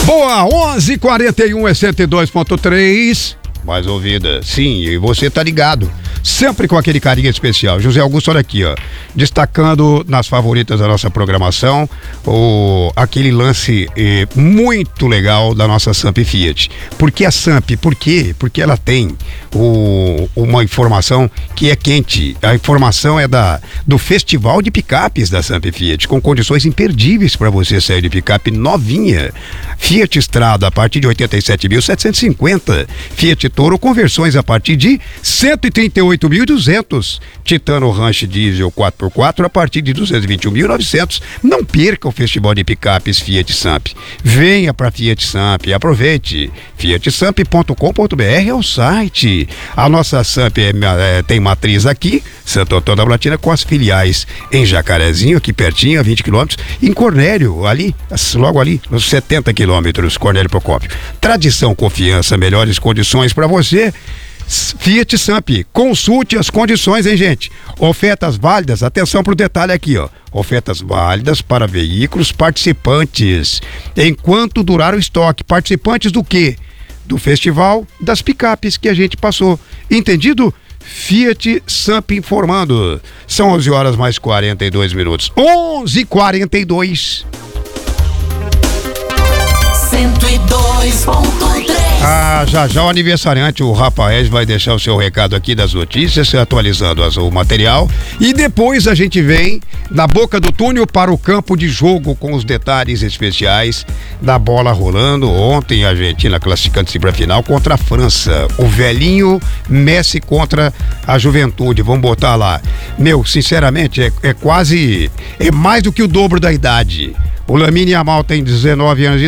Boa, 11h41 é 102.3. Mais ouvida, sim, e você tá ligado. Sempre com aquele carinho especial. José Augusto, olha aqui, ó. Destacando nas favoritas da nossa programação, aquele lance muito legal da nossa Samp Fiat. Por que a Samp? Por quê? Porque ela tem uma informação que é quente. A informação é do Festival de Picapes da Samp Fiat, com condições imperdíveis para você sair de picape novinha. Fiat Strada a partir de 87.750. Fiat Toro com versões a partir de 138.200. Titano Ranch Diesel 4x4 a partir de 221.900. Não perca o Festival de Picapes Fiat Samp. Venha para Fiat Samp, aproveite. fiatsamp.com.br é o site. A nossa Samp tem matriz aqui, Santo Antônio da Platina, com as filiais em Jacarezinho, aqui pertinho, a 20 quilômetros, em Cornélio, ali, logo ali, nos 70 quilômetros, Cornélio Procópio. Tradição, confiança, melhores condições para você. Fiat Samp, consulte as condições, hein, gente? Ofertas válidas, atenção pro detalhe aqui, ó. Ofertas válidas para veículos participantes, enquanto durar o estoque. Participantes do quê? Do Festival das Picapes que a gente passou. Entendido? Fiat Samp informando. São 11 horas mais 42 minutos. 11h42. 102.3. Já o aniversariante, o Rafael, vai deixar o seu recado aqui das notícias, atualizando o material. E depois a gente vem na boca do túnel para o campo de jogo com os detalhes especiais da bola rolando. Ontem a Argentina classificando-se para a final contra a França. O velhinho Messi contra a juventude. Vamos botar lá. Meu, sinceramente, é mais do que o dobro da idade. O Lamine Yamal tem 19 anos de